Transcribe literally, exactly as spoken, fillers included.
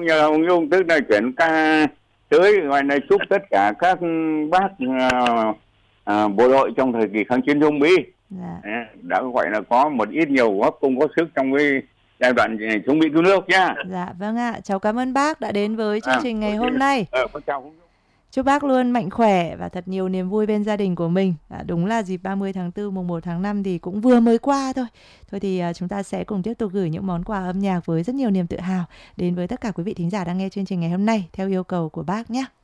cũng nhờ ông Nhung, tức là chuyển ca tới gọi là chúc tất cả các bác uh, uh, bộ đội trong thời kỳ kháng chiến chống Mỹ Dạ. đã gọi là có một ít nhiều góp công góp sức trong cái giai đoạn chống Mỹ cứu nước nhá. Dạ vâng ạ, cháu cảm ơn bác đã đến với chương À, trình ngày ok. hôm nay. Ờ, con chào ông Nhung. Chúc bác luôn mạnh khỏe và thật nhiều niềm vui bên gia đình của mình. À, đúng là dịp ba mươi tháng tư mùng một tháng năm thì cũng vừa mới qua thôi. Thôi thì uh, chúng ta sẽ cùng tiếp tục gửi những món quà âm nhạc với rất nhiều niềm tự hào đến với tất cả quý vị thính giả đang nghe chương trình ngày hôm nay theo yêu cầu của bác nhé.